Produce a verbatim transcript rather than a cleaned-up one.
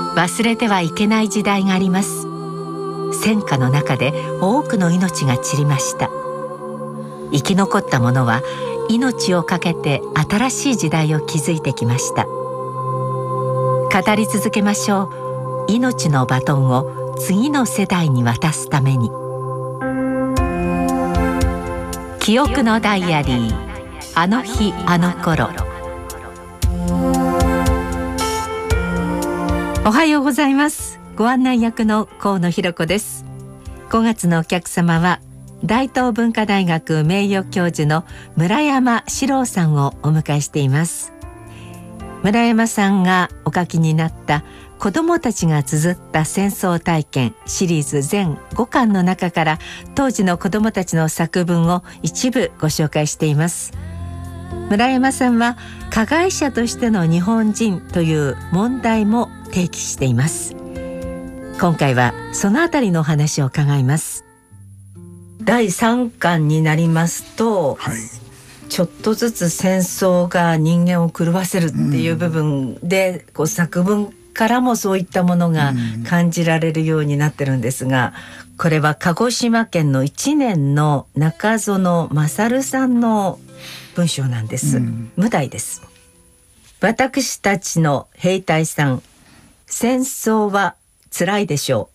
忘れてはいけない時代があります。戦火の中で多くの命が散りました。生き残った者は命を懸けて新しい時代を築いてきました。語り続けましょう。命のバトンを次の世代に渡すために。記憶のダイアリー、あの日あの頃。おはようございます。ご案内役の河野弘子です。ごがつのお客様は大東文化大学名誉教授の村山史郎さんをお迎えしています。村山さんがお書きになった子どもたちが綴った戦争体験シリーズ全ごかんの中から当時の子どもたちの作文を一部ご紹介しています。村山さんは加害者としての日本人という問題も提起しています。今回はそのあたりのお話を伺います。だいさんかんになりますと、はい、ちょっとずつ戦争が人間を狂わせるっていう部分で、うん、こう作文からもそういったものが感じられるようになってるんですが、これは鹿児島県のいちねんの中園勝さんの文章なんです、うん、無題です。私たちの兵隊さん、戦争は辛いでしょ